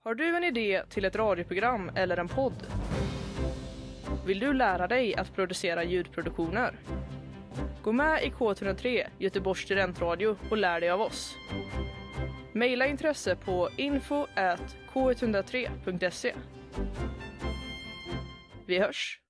Har du en idé till ett radioprogram eller en podd? Vill du lära dig att producera ljudproduktioner? Gå med i K103 Göteborgs studentradio och lär dig av oss. Maila intresse på info@k103.se. Vi hörs!